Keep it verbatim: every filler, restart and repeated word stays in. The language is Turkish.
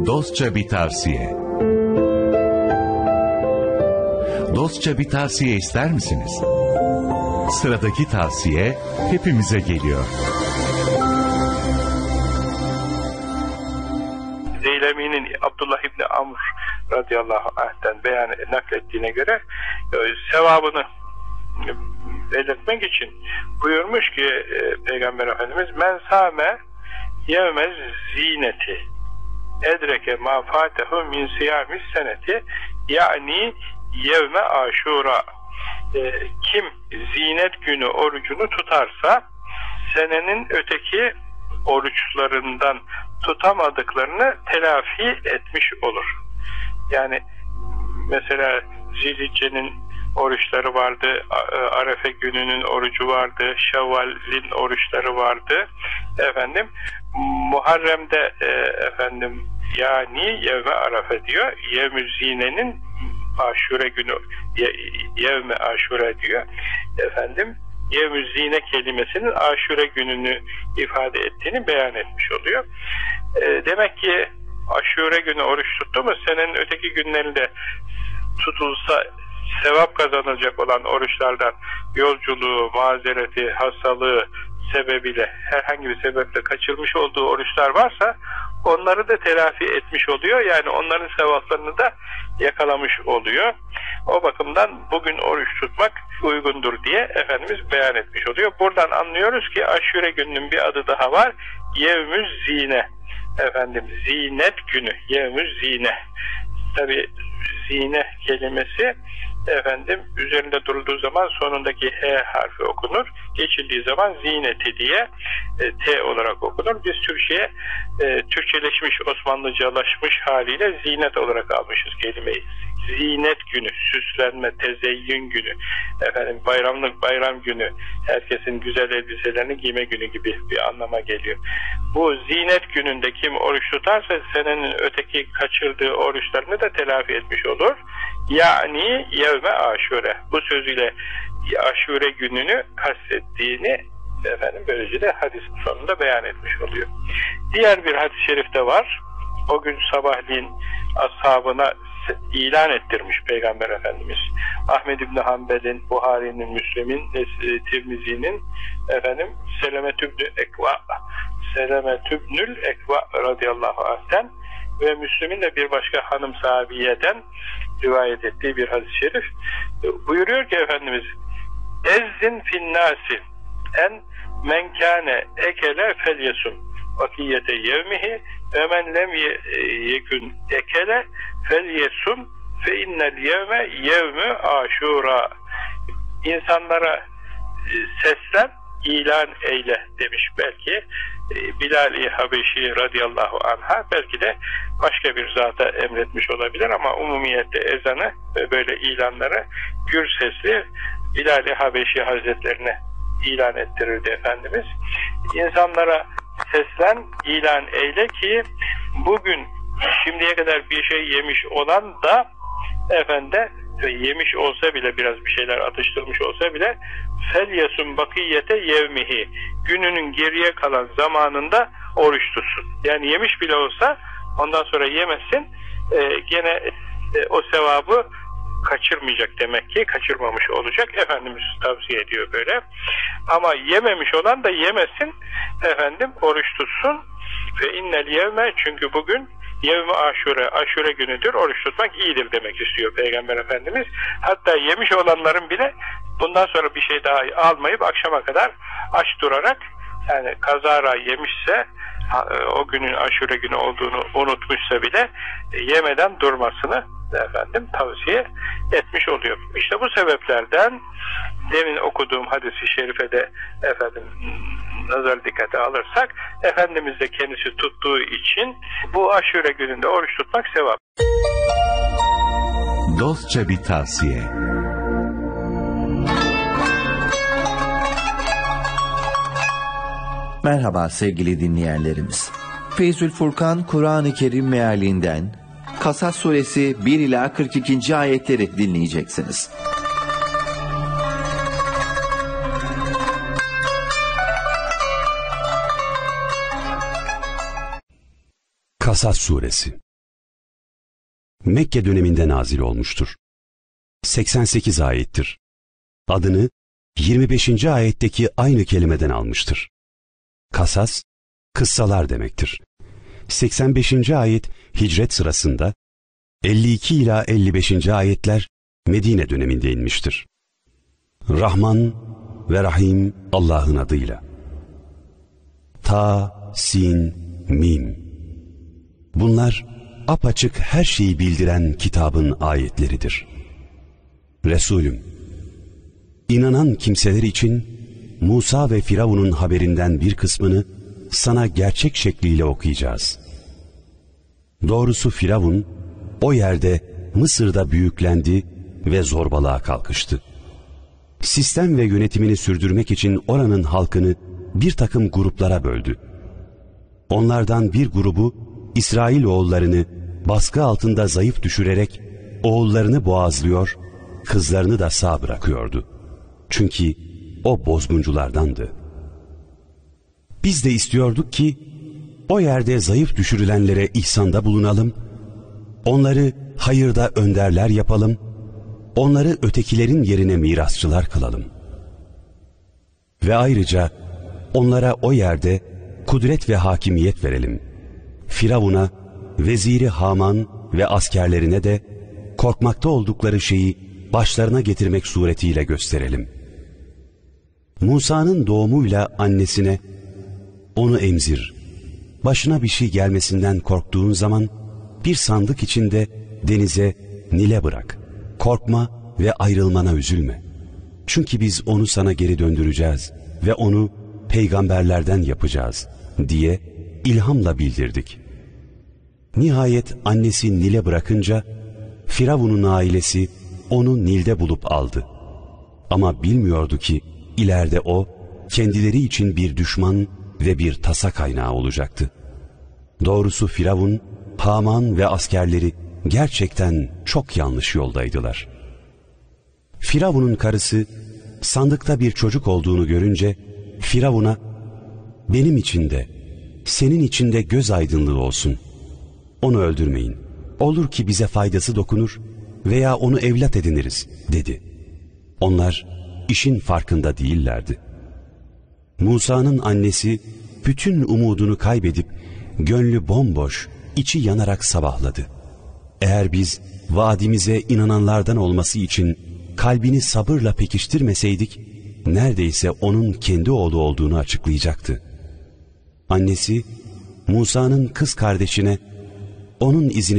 Dostça bir tavsiye. Dostça bir tavsiye ister misiniz? Sıradaki tavsiye hepimize geliyor. Zeylemi'nin Abdullah İbni Amr radıyallahu anh'ten beyan naklettiğine göre sevabını belirtmek için buyurmuş ki e, Peygamber Efendimiz men sâme yevmez zineti edreke ma fâtehu min siyamis seneti yani yevme aşura e, kim zinet günü orucunu tutarsa senenin öteki oruçlarından tutamadıklarını telafi etmiş olur. Yani mesela Zilhicce'nin oruçları vardı, Arefe gününün orucu vardı, Şevval'in oruçları vardı. Efendim Muharrem'de e, efendim yani yevme Arefe diyor. Yevmü zinenin Aşure günü yevme Aşure diyor. Efendim yevmü zine kelimesinin Aşure gününü ifade ettiğini beyan etmiş oluyor. E, demek ki Aşure günü oruç tuttu mu senenin öteki günlerinde tutulsa sevap kazanılacak olan oruçlardan yolculuğu, mazereti, hastalığı sebebiyle herhangi bir sebeple kaçırmış olduğu oruçlar varsa onları da telafi etmiş oluyor. Yani onların sevaplarını da yakalamış oluyor. O bakımdan bugün oruç tutmak uygundur diye Efendimiz beyan etmiş oluyor. Buradan anlıyoruz ki Aşure gününün bir adı daha var. Yevmüz zine. Efendim zinet günü. Yevmüz zine. Tabi zine kelimesi efendim üzerinde durulduğu zaman sonundaki H harfi okunur. Geçildiği zaman zineti diye e, T olarak okunur. Biz Türkçe'ye e, Türkçeleşmiş, Osmanlıcalaşmış haliyle zinet olarak almışız kelimeyi. Zinet günü, süslenme, tezeyyün günü, efendim bayramlık bayram günü, herkesin güzel elbiselerini giyme günü gibi bir anlama geliyor. Bu zinet gününde kim oruç tutarsa senenin öteki kaçırdığı oruçlarını da telafi etmiş olur. Yani yevme aşure. Bu sözüyle aşure gününü kastettiğini efendim böylece de hadisin sonunda beyan etmiş oluyor. Diğer bir hadis-i şerifte var. O gün sabahleyin ashabına ilan ettirmiş Peygamber Efendimiz. Ahmed İbni Hanbel'in, Buhari'nin, Müslim'in, Tirmizi'nin efendim Selemetübnü Ekva Selemetübnül Ekva radıyallahu anh'ten ve Müslim'in de bir başka hanım sahabiyeden rivayet ettiği bir hadis-i şerif buyuruyor ki Efendimiz ezzin finnâsi en men kâne ekele felyesum vakiyete yevmihi ve men lem yekün ekele felyesum fe innel yevme yevmü aşura. İnsanlara seslen, ilan eyle demiş. Belki Bilal-i Habeşi radıyallahu anh'a, belki de başka bir zata emretmiş olabilir ama umumiyette ezanı ve böyle ilanları gür sesli Bilal-i Habeşi Hazretlerine ilan ettirirdi Efendimiz. İnsanlara seslen, ilan eyle ki bugün şimdiye kadar bir şey yemiş olan da efendim yemiş olsa bile, biraz bir şeyler atıştırmış olsa bile felyesun bakiyete yevmihi, gününün geriye kalan zamanında oruç tutsun. Yani yemiş bile olsa ondan sonra yemesin, e, gene e, o sevabı kaçırmayacak demek ki, kaçırmamış olacak. Efendimiz tavsiye ediyor böyle. Ama yememiş olan da yemesin, efendim oruç tutsun. Ve innel yevme, çünkü bugün yevmi aşure, aşure günüdür, oruç tutmak iyidir demek istiyor Peygamber Efendimiz. Hatta yemiş olanların bile bundan sonra bir şey daha almayıp akşama kadar aç durarak, yani kazara yemişse, o günün aşure günü olduğunu unutmuşsa bile yemeden durmasını efendim tavsiye etmiş oluyor. İşte bu sebeplerden demin okuduğum hadis-i şerife de efendim nazar dikkate alırsak, Efendimiz de kendisi tuttuğu için bu aşure gününde oruç tutmak sevap. Dostça bir tavsiye. Merhaba sevgili dinleyenlerimiz. Feyzül Furkan Kur'an-ı Kerim mealinden Kasas suresi bir ila kırk ikinci ayetleri dinleyeceksiniz. Kasas suresi Mekke döneminde nazil olmuştur. seksen sekiz ayettir. Adını yirmi beşinci ayetteki aynı kelimeden almıştır. Kasas, kıssalar demektir. seksen beşinci ayet hicret sırasında, elli iki ila elli beşinci ayetler Medine döneminde inmiştir. Rahman ve Rahim Allah'ın adıyla. Ta, Sin, Mim. Bunlar apaçık her şeyi bildiren kitabın ayetleridir. Resulüm, inanan kimseler için Musa ve Firavun'un haberinden bir kısmını sana gerçek şekliyle okuyacağız. Doğrusu Firavun o yerde Mısır'da büyüklendi ve zorbalığa kalkıştı. Sistem ve yönetimini sürdürmek için oranın halkını bir takım gruplara böldü. Onlardan bir grubu İsrailoğullarını baskı altında zayıf düşürerek oğullarını boğazlıyor, kızlarını da sağ bırakıyordu. Çünkü o bozgunculardandı. Biz de istiyorduk ki o yerde zayıf düşürülenlere ihsanda bulunalım, onları hayırda önderler yapalım, onları ötekilerin yerine mirasçılar kılalım. Ve ayrıca onlara o yerde kudret ve hakimiyet verelim. Firavun'a, veziri Haman ve askerlerine de korkmakta oldukları şeyi başlarına getirmek suretiyle gösterelim. Musa'nın doğumuyla annesine, onu emzir, başına bir şey gelmesinden korktuğun zaman bir sandık içinde denize, Nil'e bırak. Korkma ve ayrılmana üzülme. Çünkü biz onu sana geri döndüreceğiz ve onu peygamberlerden yapacağız diye ilhamla bildirdik. Nihayet annesi Nil'e bırakınca Firavun'un ailesi onu Nil'de bulup aldı. Ama bilmiyordu ki ileride o kendileri için bir düşman ve bir tasa kaynağı olacaktı. Doğrusu Firavun, Haman ve askerleri gerçekten çok yanlış yoldaydılar. Firavun'un karısı sandıkta bir çocuk olduğunu görünce Firavun'a, benim için de senin için de göz aydınlığı olsun, onu öldürmeyin, olur ki bize faydası dokunur veya onu evlat ediniriz dedi. Onlar işin farkında değillerdi. Musa'nın annesi bütün umudunu kaybedip gönlü bomboş, içi yanarak sabahladı. Eğer biz vaadimize inananlardan olması için kalbini sabırla pekiştirmeseydik, neredeyse onun kendi oğlu olduğunu açıklayacaktı. Annesi Musa'nın kız kardeşine onun izini